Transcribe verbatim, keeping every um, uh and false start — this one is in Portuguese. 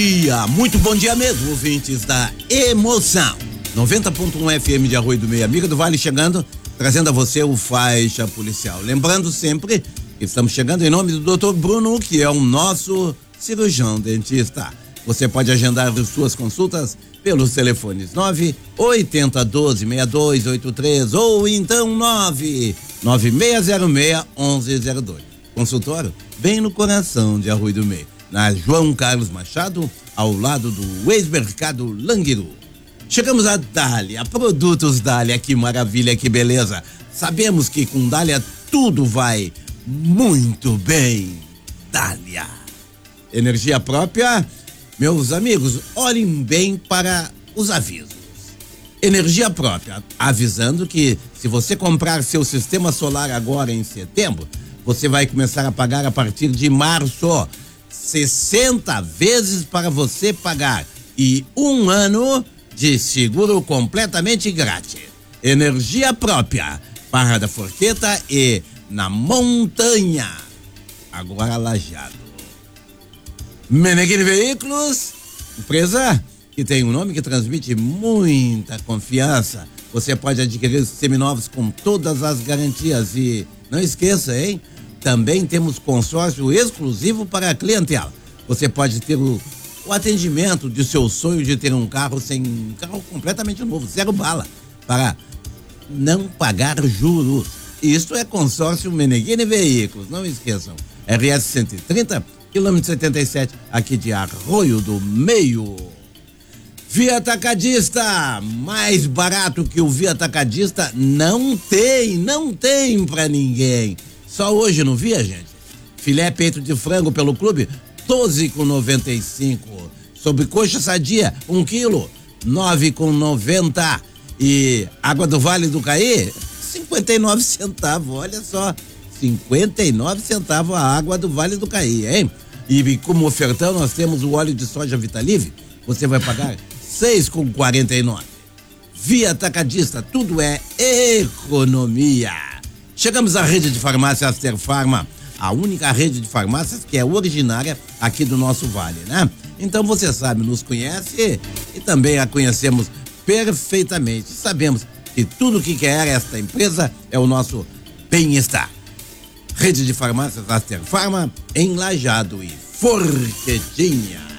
dia, muito bom dia mesmo, ouvintes da Emoção. noventa ponto um F M de Arroio do Meio, amiga do Vale chegando, trazendo a você o Faixa Policial. Lembrando sempre que estamos chegando em nome do doutor Bruno, que é o nosso cirurgião dentista. Você pode agendar suas consultas pelos telefones nove oito zero um dois, seis dois oito três ou então nove nove seis zero seis um um zero dois. Consultório bem no coração de Arroio do Meio, na João Carlos Machado, ao lado do ex-mercado Languiru. Chegamos a Dália, produtos Dália, que maravilha, que beleza. Sabemos que com Dália tudo vai muito bem. Dália. Energia própria, meus amigos, olhem bem para os avisos. Energia própria, avisando que se você comprar seu sistema solar agora em setembro, você vai começar a pagar a partir de março. sessenta vezes para você pagar e um ano de seguro completamente grátis. Energia própria, Barra da Forqueta e na Montanha. Agora Lajeado. Meneghini Veículos, empresa que tem um nome que transmite muita confiança. Você pode adquirir seminovos com todas as garantias e não esqueça, hein? Também temos consórcio exclusivo para a clientela. Você pode ter o, o atendimento de seu sonho de ter um carro sem um carro completamente novo, zero bala, para não pagar juros. Isso é consórcio Meneghini Veículos, não esqueçam. R S cento e trinta, quilômetro setenta e sete, aqui de Arroio do Meio. Via Atacadista, mais barato que o Via Atacadista não tem, não tem pra ninguém. Só hoje no Via, gente. Filé peito de frango pelo clube, doze com noventa e cinco. Sobrecoxa sadia, um quilo, nove com noventa. E água do Vale do Caí, cinquenta e nove centavos. Olha só, cinquenta e nove centavos a água do Vale do Caí, hein? E como ofertão nós temos o óleo de soja Vitalive. Você vai pagar seis com quarenta e nove. Via Atacadista, tudo é economia. Chegamos à rede de farmácia Aster Farma, a única rede de farmácias que é originária aqui do nosso vale, né? Então você sabe, nos conhece e também a conhecemos perfeitamente. Sabemos que tudo que quer esta empresa é o nosso bem-estar. Rede de farmácias Aster Farma em Lajeado e Forquetinha.